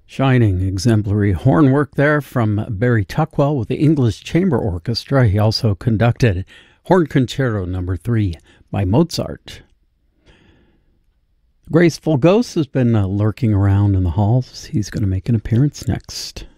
Shining, exemplary horn work there from Barry Tuckwell with the English Chamber Orchestra. He also conducted Horn Concerto No. 3 by Mozart. Graceful Ghost has been lurking around in the halls. He's going to make an appearance next.